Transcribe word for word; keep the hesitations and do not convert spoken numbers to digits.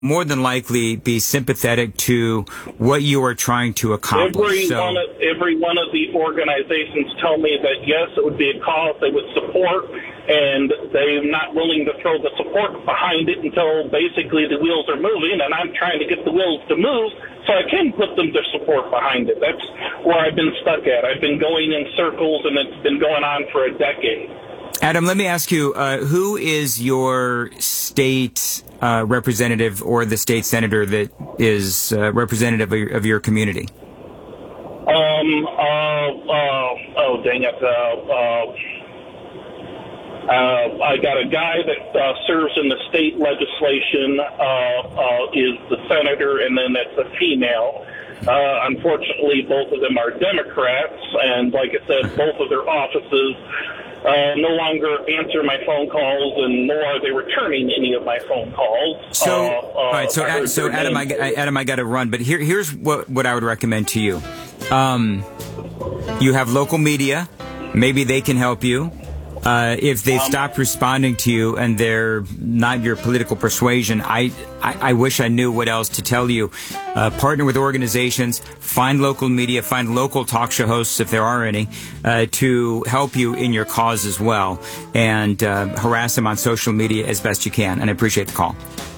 more than likely be sympathetic to what you are trying to accomplish. Every, so, one of, every one of the organizations tell me that, yes, it would be a cause they would support, and they're not willing to throw the support behind it until basically the wheels are moving, and I'm trying to get the wheels to move so I can put them to support behind it. That's where I've been stuck at. I've been going in circles, and it's been going on for a decade. Adam, let me ask you, uh, who is your state uh, representative or the state senator that is uh, representative of your, of your community? Um, uh, uh, oh, dang it. Uh, uh, uh, I got a guy that uh, serves in the state legislation, uh, uh, is the senator, and then that's a female. Uh, unfortunately, both of them are Democrats, and like I said, both of their offices Uh, no longer answer my phone calls, and nor are they returning any of my phone calls. So, uh, uh, all right. So, Ad, so Adam, I, I, Adam, I got to run. But here, here's what what I would recommend to you. Um, you have local media. Maybe they can help you. Uh, if they've um, stopped responding to you and they're not your political persuasion, I, I, I wish I knew what else to tell you. Uh, partner with organizations, find local media, find local talk show hosts, if there are any, uh, to help you in your cause as well, and uh, harass them on social media as best you can. And I appreciate the call.